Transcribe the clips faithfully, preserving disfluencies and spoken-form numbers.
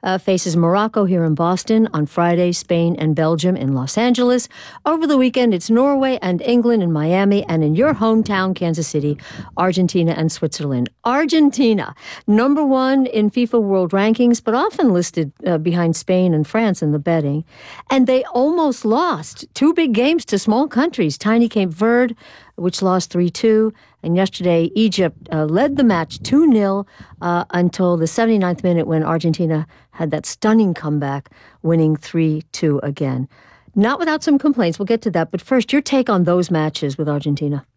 uh, faces Morocco here in Boston. On Friday, Spain and Belgium in Los Angeles. Over the weekend, it's Norway and England in Miami. And in your hometown, Kansas City, Argentina and Switzerland. Argentina, number one in FIFA World Rankings, but often listed uh, behind Spain and France in the betting. And they almost lost two big games to small countries, tiny Cape Verde, which lost three two. And yesterday, Egypt uh, led the match two nil uh, until the seventy-ninth minute when Argentina had that stunning comeback, winning three two again. Not without some complaints. We'll get to that. But first, your take on those matches with Argentina.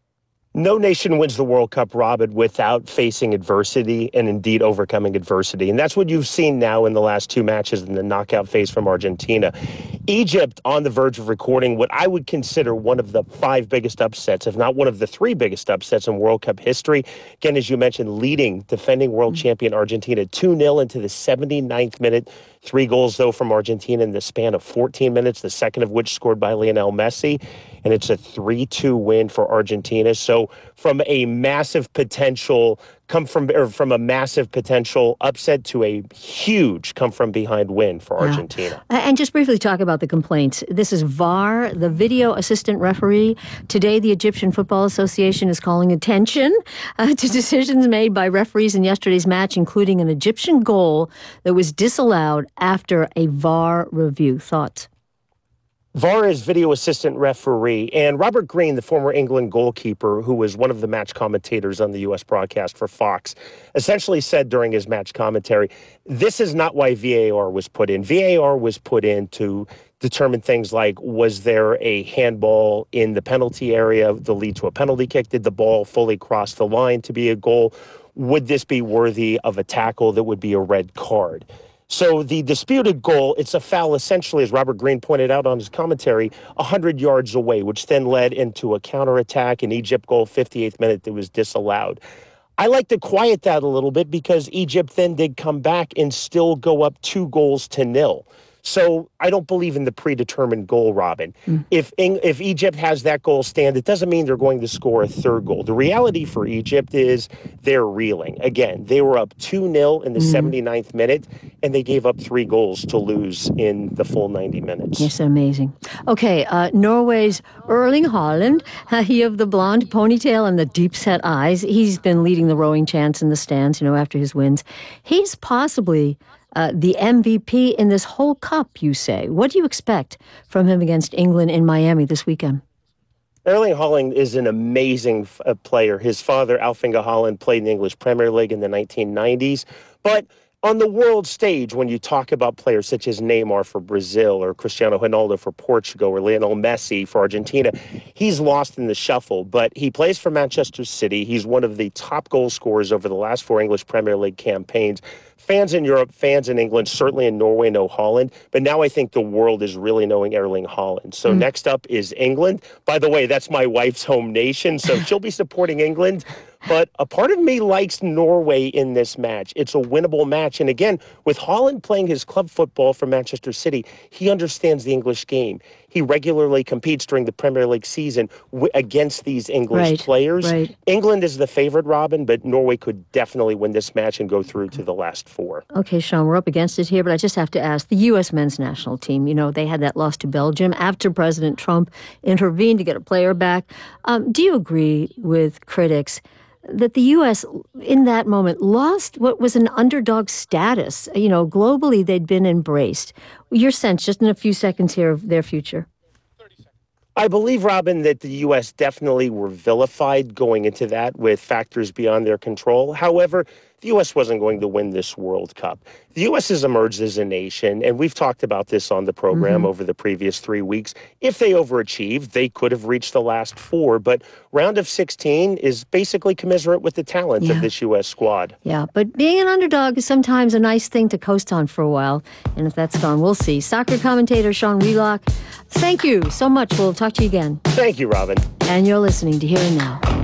No nation wins the World Cup, Robin, without facing adversity and indeed overcoming adversity. And that's what you've seen now in the last two matches in the knockout phase from Argentina. Egypt on the verge of recording what I would consider one of the five biggest upsets, if not one of the three biggest upsets in World Cup history. Again, as you mentioned, leading defending world champion Argentina two nil into the seventy-ninth minute. Three goals, though, from Argentina in the span of fourteen minutes, the second of which scored by Lionel Messi. And it's a three two win for Argentina. So from a massive potential come from or from a massive potential upset to a huge come from behind win for Argentina. Yeah. And just briefly talk about the complaints. This is V A R, the video assistant referee. Today, the Egyptian Football Association is calling attention uh, to decisions made by referees in yesterday's match, including an Egyptian goal that was disallowed after a V A R review. Thoughts? V A R is video assistant referee, and Robert Green, the former England goalkeeper, who was one of the match commentators on the U S broadcast for Fox, essentially said during his match commentary, this is not why V A R was put in. V A R was put in to determine things like, was there a handball in the penalty area that lead to a penalty kick? Did the ball fully cross the line to be a goal? Would this be worthy of a tackle that would be a red card? So the disputed goal, it's a foul essentially, as Robert Green pointed out on his commentary, one hundred yards away, which then led into a counterattack, an Egypt goal, fifty-eighth minute, that was disallowed. I like to quiet that a little bit because Egypt then did come back and still go up two goals to nil. So I don't believe in the predetermined goal, Robin. Mm. If if Egypt has that goal stand, it doesn't mean they're going to score a third goal. The reality for Egypt is they're reeling. Again, they were up two nil in the mm. seventy-ninth minute, and they gave up three goals to lose in the full ninety minutes. Yes, amazing. Okay, uh, Norway's Erling Haaland, uh, he of the blonde ponytail and the deep-set eyes, he's been leading the rowing chants in the stands, you know, after his wins. He's possibly Uh, the M V P in this whole cup, you say. What do you expect from him against England in Miami this weekend? Erling Haaland is an amazing f- uh, player. His father, Alf-Inge Haaland, played in the English Premier League in the nineteen nineties. But on the world stage, when you talk about players such as Neymar for Brazil or Cristiano Ronaldo for Portugal or Lionel Messi for Argentina, he's lost in the shuffle. But he plays for Manchester City. He's one of the top goal scorers over the last four English Premier League campaigns. Fans in Europe, fans in England, certainly in Norway know Haaland. But now I think the world is really knowing Erling Haaland. So mm. next up is England. By the way, that's my wife's home nation, so she'll be supporting England. But a part of me likes Norway in this match. It's a winnable match. And again, with Haaland playing his club football for Manchester City, he understands the English game. He regularly competes during the Premier League season w- against these English right, players. Right. England is the favorite, Robin, but Norway could definitely win this match and go through to the last four. Okay, Sean, we're up against it here, but I just have to ask, the U S men's national team, you know, they had that loss to Belgium after President Trump intervened to get a player back. Um, do you agree with critics that the U S in that moment lost what was an underdog status? You know, globally they'd been embraced. Your sense, just in a few seconds here, of their future? I believe, Robin, that the U S definitely were vilified going into that with factors beyond their control. However, the U S wasn't going to win this World Cup. The U S has emerged as a nation, and we've talked about this on the program mm-hmm. over the previous three weeks. If they overachieved, they could have reached the last four, but round of sixteen is basically commiserate with the talent yeah. of this U S squad. Yeah, but being an underdog is sometimes a nice thing to coast on for a while, and if that's gone, we'll see. Soccer commentator Sean Wheelock, thank you so much. We'll talk to you again. Thank you, Robin. And you're listening to Here and Now.